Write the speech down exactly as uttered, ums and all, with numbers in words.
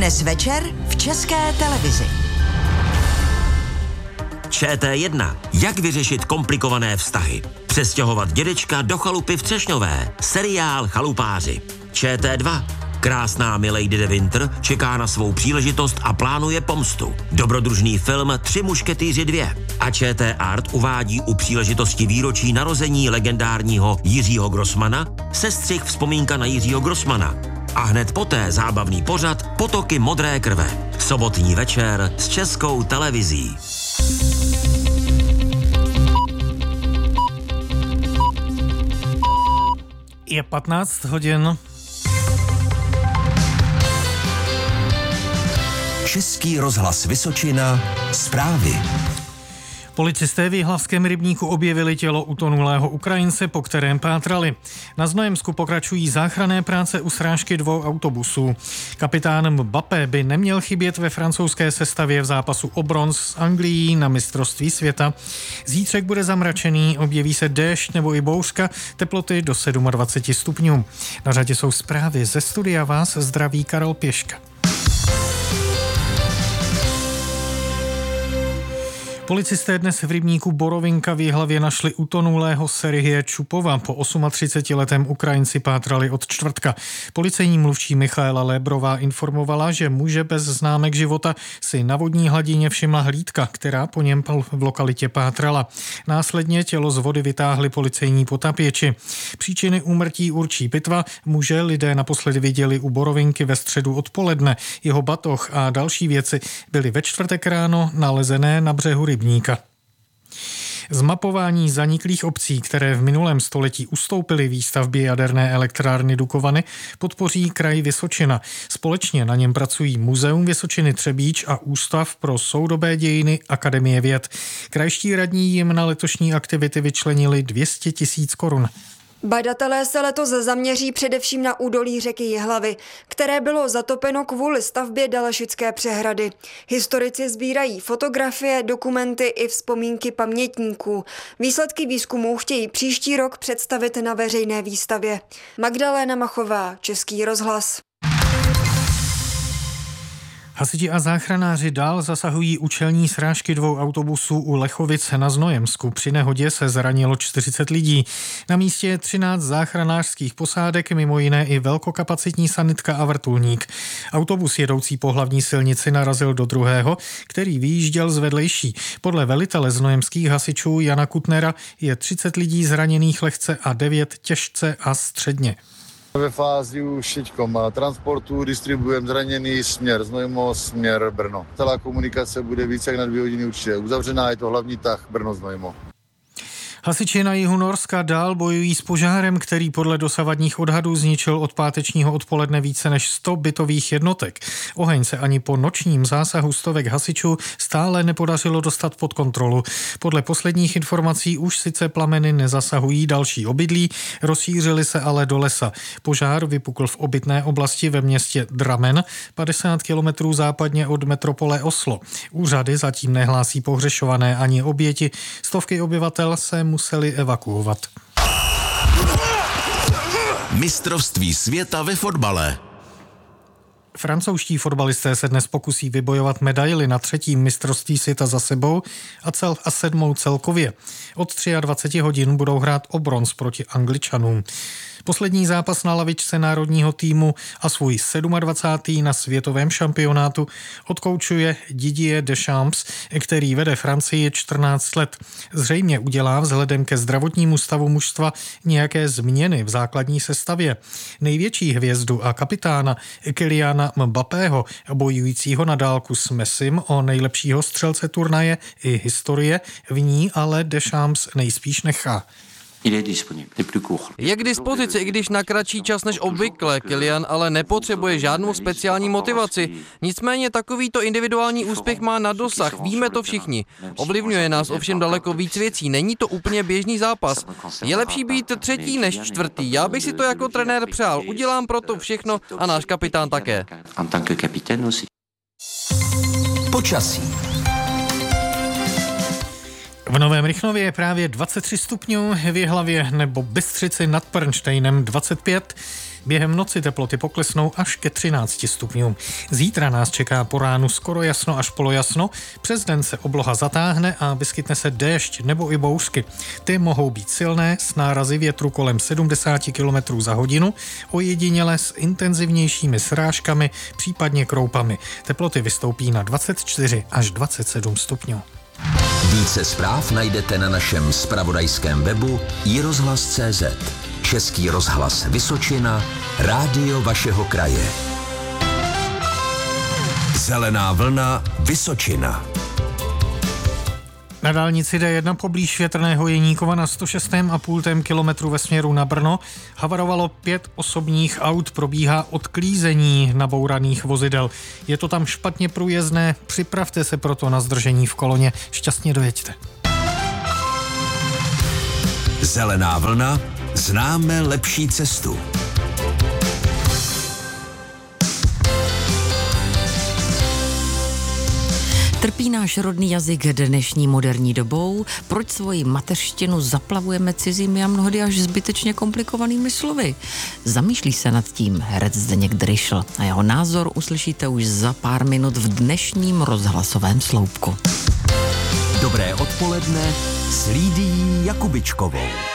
Dnes večer v České televizi. Č T jedna. Jak vyřešit komplikované vztahy? Přestěhovat dědečka do chalupy v Třešňové. Seriál Chalupáři. Č T dva. Krásná Milady de Winter čeká na svou příležitost a plánuje pomstu. Dobrodružný film Tři mušketýři dvě. A Č T Art uvádí u příležitosti výročí narození legendárního Jiřího Grossmana sestřih vzpomínka na Jiřího Grossmana. A hned poté zábavný pořad Potoky modré krve. Sobotní večer s Českou televizí. Je patnáct hodin. Český rozhlas Vysočina, zprávy. Policisté v Jihlavském rybníku objevili tělo utonulého Ukrajince, po kterém pátrali. Na Znojemsku pokračují záchranné práce u srážky dvou autobusů. Kapitán Mbappé by neměl chybět ve francouzské sestavě v zápasu o bronz s Anglií na mistrovství světa. Zítřek bude zamračený, objeví se déšť nebo i bouřka, teploty do dvacet sedm stupňů. Na řadě jsou zprávy ze studia, vás zdraví Karel Pěška. Policisté dnes v rybníku Borovinka v Jihlavě našli utonulého Serhije Čupova. Po třicetiosmiletém Ukrajinci pátrali od čtvrtka. Policejní mluvčí Michaela Lébrová informovala, že muže bez známek života si na vodní hladině všimla hlídka, která po něm v lokalitě pátrala. Následně tělo z vody vytáhli policejní potapěči. Příčiny úmrtí určí pitva. Muže lidé naposledy viděli u Borovinky ve středu odpoledne. Jeho batoh a další věci byly ve čtvrtek ráno nalezené na břehu rybníka. Zmapování zaniklých obcí, které v minulém století ustoupily výstavbě jaderné elektrárny Dukovany, podpoří kraj Vysočina. Společně na něm pracují Muzeum Vysočiny Třebíč a Ústav pro soudobé dějiny Akademie věd. Krajští radní jim na letošní aktivity vyčlenili dvě stě tisíc korun. Badatelé se letos zaměří především na údolí řeky Jihlavy, které bylo zatopeno kvůli stavbě Dalešické přehrady. Historici sbírají fotografie, dokumenty i vzpomínky pamětníků. Výsledky výzkumů chtějí příští rok představit na veřejné výstavě. Magdalena Machová, Český rozhlas. Hasiči a záchranáři dál zasahují u čelní srážky dvou autobusů u Lechovic na Znojemsku. Při nehodě se zranilo čtyřicet lidí. Na místě je třináct záchranářských posádek, mimo jiné i velkokapacitní sanitka a vrtulník. Autobus jedoucí po hlavní silnici narazil do druhého, který vyjížděl z vedlejší. Podle velitele znojemských hasičů Jana Kutnera je třicet lidí zraněných lehce a devět těžce a středně. Ve fázi už teďkom transportu distribuujeme zraněný směr Znojmo, směr Brno. Celá komunikace bude více jak na dvě hodiny určitě uzavřená, je to hlavní tah Brno-Znojmo. Hasiči na jihu Norska dál bojují s požárem, který podle dosavadních odhadů zničil od pátečního odpoledne více než sto bytových jednotek. Oheň se ani po nočním zásahu stovek hasičů stále nepodařilo dostat pod kontrolu. Podle posledních informací už sice plameny nezasahují další obydlí, rozšířily se ale do lesa. Požár vypukl v obytné oblasti ve městě Drammen, padesát kilometrů západně od metropole Oslo. Úřady zatím nehlásí pohřešované ani oběti. Stovky obyvatel se museli evakuovat. Mistrovství světa ve fotbale. Francouzští fotbalisté se dnes pokusí vybojovat medaili na třetím mistrovství světa za sebou a, cel, a sedmou celkově. Od dvacet tři hodin budou hrát o bronz proti Angličanům. Poslední zápas na lavičce národního týmu a svůj dvacátý sedmý na světovém šampionátu odkoučuje Didier Deschamps, který vede Francii čtrnáct let. Zřejmě udělá vzhledem ke zdravotnímu stavu mužstva nějaké změny v základní sestavě. Největší hvězdu a kapitána Kyliana Mbappého, bojujícího na dálku s Messim o nejlepšího střelce turnaje i historie, v ní ale Deschamps nejspíš nechá. Je k dispozici, i když na kratší čas než obvykle. Kylian ale nepotřebuje žádnou speciální motivaci. Nicméně takovýto individuální úspěch má na dosah, víme to všichni. Ovlivňuje nás ovšem daleko víc věcí, není to úplně běžný zápas. Je lepší být třetí než čtvrtý. Já bych si to jako trenér přál, udělám proto všechno a náš kapitán také. Počasí. V Novém Rychnově je právě dvacet tři stupňů, v Jihlavě nebo Bystřici nad Pernštejnem dvacet pět, Během noci teploty poklesnou až ke třinácti stupňům. Zítra nás čeká po ránu skoro jasno až polojasno, přes den se obloha zatáhne a vyskytne se déšť nebo i bouřky. Ty mohou být silné s nárazy větru kolem sedmdesát kilometrů za hodinu, ojediněle s intenzivnějšími srážkami, případně kroupami. Teploty vystoupí na dvacet čtyři až dvacet sedm stupňů. Více zpráv najdete na našem zpravodajském webu i rozhlas tečka cé zet. Český rozhlas Vysočina, rádio vašeho kraje. Zelená vlna Vysočina. Na dálnici D jedna poblíž Větrného Jeníkova na sto šest celá pět kilometru ve směru na Brno havarovalo pět osobních aut, probíhá odklízení nabouraných vozidel. Je to tam špatně průjezdné, připravte se proto na zdržení v koloně, šťastně dojeďte. Zelená vlna, známe lepší cestu. Trpí náš rodný jazyk dnešní moderní dobou? Proč svoji mateřštinu zaplavujeme cizími a mnohdy až zbytečně komplikovanými slovy? Zamýšlí se nad tím herec Zdeněk Dryšl a jeho názor uslyšíte už za pár minut v dnešním rozhlasovém sloupku. Dobré odpoledne s Lídií Jakubičkovou.